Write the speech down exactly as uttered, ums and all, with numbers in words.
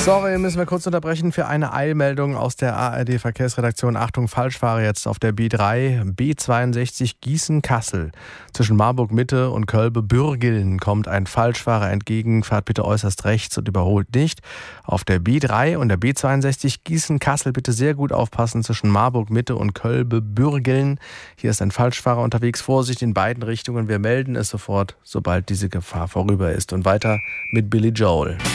Sorry, müssen wir kurz unterbrechen für eine Eilmeldung aus der A R D-Verkehrsredaktion. Achtung, Falschfahrer jetzt auf der B drei, B zweiundsechzig Gießen-Kassel. Zwischen Marburg-Mitte und Kölbe-Bürgeln kommt ein Falschfahrer entgegen. Fahrt bitte äußerst rechts und überholt nicht. Auf der B drei und der B zweiundsechzig Gießen-Kassel bitte sehr gut aufpassen zwischen Marburg-Mitte und Kölbe-Bürgeln. Hier ist ein Falschfahrer unterwegs. Vorsicht in beiden Richtungen. Wir melden es sofort, sobald diese Gefahr vorüber ist. Und weiter mit Billy Joel.